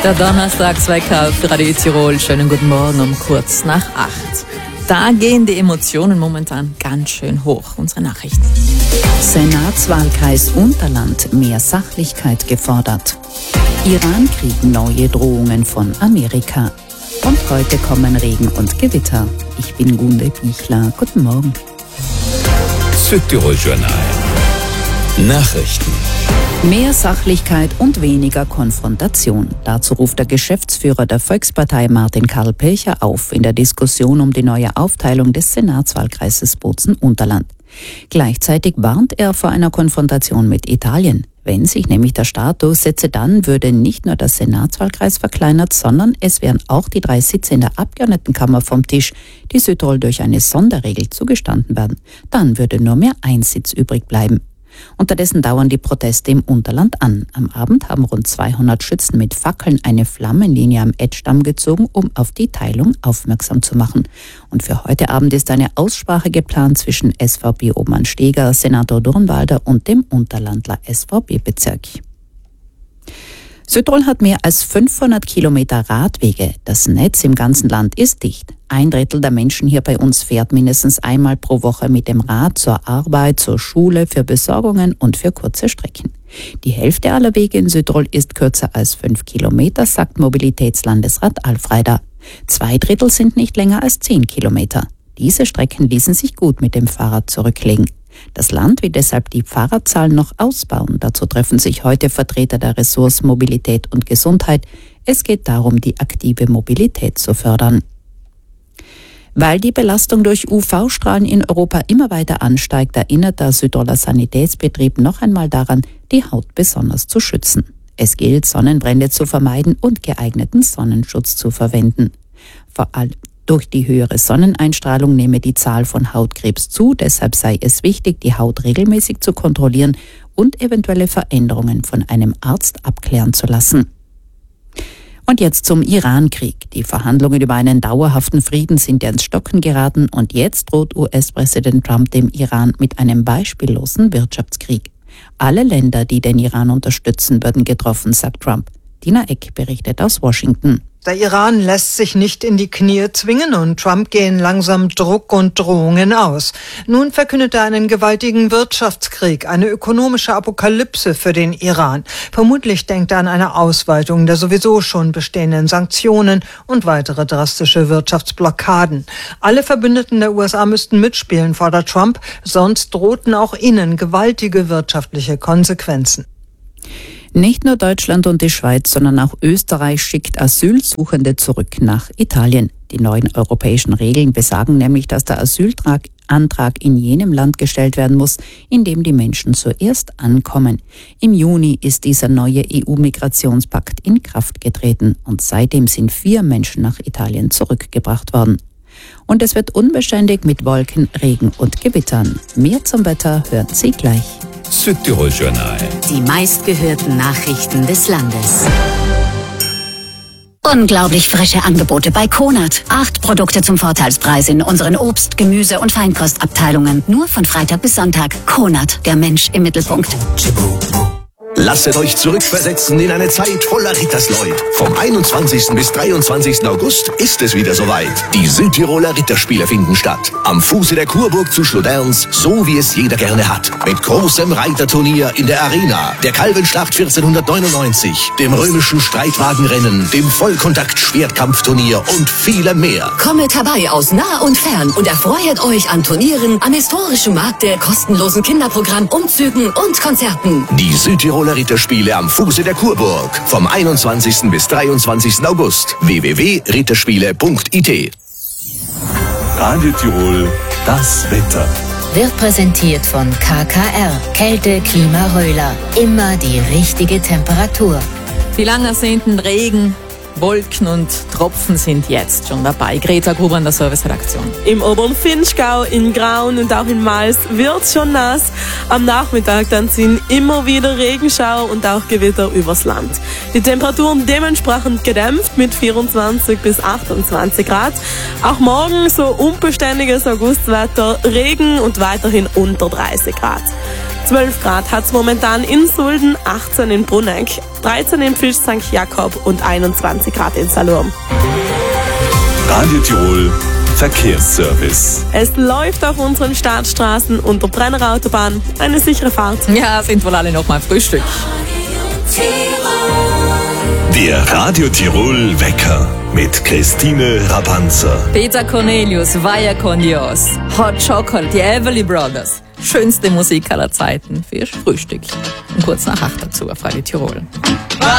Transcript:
Der Donnerstagswecker für Radio Tirol. Schönen guten Morgen um kurz nach 8. Da gehen die Emotionen momentan ganz schön hoch. Unsere Nachrichten. Senatswahlkreis Unterland, mehr Sachlichkeit gefordert. Irankrieg, neue Drohungen von Amerika. Und heute kommen Regen und Gewitter. Ich bin Gunde Bichler. Guten Morgen. Südtirol Journal. Nachrichten. Mehr Sachlichkeit und weniger Konfrontation. Dazu ruft der Geschäftsführer der Volkspartei Martin Karl Pilcher auf in der Diskussion um die neue Aufteilung des Senatswahlkreises Bozen-Unterland. Gleichzeitig warnt er vor einer Konfrontation mit Italien. Wenn sich nämlich der Staat durchsetze, dann würde nicht nur der Senatswahlkreis verkleinert, sondern es wären auch die 3 Sitze in der Abgeordnetenkammer vom Tisch, die Südtirol durch eine Sonderregel zugestanden werden. Dann würde nur mehr ein Sitz übrig bleiben. Unterdessen dauern die Proteste im Unterland an. Am Abend haben rund 200 Schützen mit Fackeln eine Flammenlinie am Edgdamm gezogen, um auf die Teilung aufmerksam zu machen. Und für heute Abend ist eine Aussprache geplant zwischen SVP-Obmann Steger, Senator Durnwalder und dem Unterlandler SVP-Bezirk. Südtirol hat mehr als 500 Kilometer Radwege. Das Netz im ganzen Land ist dicht. 1/3 der Menschen hier bei uns fährt mindestens einmal pro Woche mit dem Rad zur Arbeit, zur Schule, für Besorgungen und für kurze Strecken. Die Hälfte aller Wege in Südtirol ist kürzer als 5 Kilometer, sagt Mobilitätslandesrat Alfreider. 2/3 sind nicht länger als 10 Kilometer. Diese Strecken ließen sich gut mit dem Fahrrad zurücklegen. Das Land will deshalb die Fahrradzahlen noch ausbauen. Dazu treffen sich heute Vertreter der Ressorts Mobilität und Gesundheit. Es geht darum, die aktive Mobilität zu fördern. Weil die Belastung durch UV-Strahlen in Europa immer weiter ansteigt, erinnert der Südtiroler Sanitätsbetrieb noch einmal daran, die Haut besonders zu schützen. Es gilt, Sonnenbrände zu vermeiden und geeigneten Sonnenschutz zu verwenden. Vor allem durch die höhere Sonneneinstrahlung nehme die Zahl von Hautkrebs zu, deshalb sei es wichtig, die Haut regelmäßig zu kontrollieren und eventuelle Veränderungen von einem Arzt abklären zu lassen. Und jetzt zum Irankrieg. Die Verhandlungen über einen dauerhaften Frieden sind ja ins Stocken geraten und jetzt droht US-Präsident Trump dem Iran mit einem beispiellosen Wirtschaftskrieg. Alle Länder, die den Iran unterstützen, würden getroffen, sagt Trump. Dina Eck berichtet aus Washington. Der Iran lässt sich nicht in die Knie zwingen und Trump gehen langsam Druck und Drohungen aus. Nun verkündet er einen gewaltigen Wirtschaftskrieg, eine ökonomische Apokalypse für den Iran. Vermutlich denkt er an eine Ausweitung der sowieso schon bestehenden Sanktionen und weitere drastische Wirtschaftsblockaden. Alle Verbündeten der USA müssten mitspielen, fordert Trump, sonst drohten auch ihnen gewaltige wirtschaftliche Konsequenzen. Nicht nur Deutschland und die Schweiz, sondern auch Österreich schickt Asylsuchende zurück nach Italien. Die neuen europäischen Regeln besagen nämlich, dass der Asylantrag in jenem Land gestellt werden muss, in dem die Menschen zuerst ankommen. Im Juni ist dieser neue EU-Migrationspakt in Kraft getreten und seitdem sind 4 Menschen nach Italien zurückgebracht worden. Und es wird unbeständig mit Wolken, Regen und Gewittern. Mehr zum Wetter hört Sie gleich. Südtirol Journal. Die meistgehörten Nachrichten des Landes. Unglaublich frische Angebote bei Konad. 8 Produkte zum Vorteilspreis in unseren Obst-, Gemüse- und Feinkostabteilungen. Nur von Freitag bis Sonntag. Konad, der Mensch im Mittelpunkt. Lasset euch zurückversetzen in eine Zeit voller Rittersleut. Vom 21. bis 23. August ist es wieder soweit. Die Südtiroler Ritterspiele finden statt. Am Fuße der Kurburg zu Schloderns, so wie es jeder gerne hat. Mit großem Reiterturnier in der Arena, der Kalbenschlacht 1499, dem römischen Streitwagenrennen, dem Vollkontakt-Schwertkampfturnier und vielem mehr. Kommet herbei aus nah und fern und erfreut euch an Turnieren, am historischen Markte, kostenlosen Kinderprogramm, Umzügen und Konzerten. Die Südtiroler Ritterspiele am Fuße der Kurburg. Vom 21. bis 23. August. www.ritterspiele.it. Radio Tirol, das Wetter. Wird präsentiert von KKR. Kälte, Klima, Röhler. Immer die richtige Temperatur. Die lang ersehnten Regen, Wolken und Tropfen sind jetzt schon dabei. Greta Gruber in der Serviceredaktion. Im oberen Vinschgau, in Graun und auch in Mals wird's schon nass. Am Nachmittag dann sind immer wieder Regenschauer und auch Gewitter übers Land. Die Temperaturen dementsprechend gedämpft mit 24 bis 28 Grad. Auch morgen so unbeständiges Augustwetter, Regen und weiterhin unter 30 Grad. 12 Grad hat es momentan in Sulden, 18 in Bruneck, 13 in Fisch St. Jakob und 21 Grad in Salurm. Radio Tirol Verkehrsservice. Es läuft auf unseren Staatsstraßen und der Brenner Autobahn. Eine sichere Fahrt. Ja, sind wohl alle noch mal Frühstück. Der Radio Tirol Wecker mit Christine Rapanzer. Peter Cornelius, Vaya con Dios, Hot Chocolate, die Everly Brothers. Schönste Musik aller Zeiten für Ihr Frühstück. Und kurz nach 8 dazu auf Radio Tirol.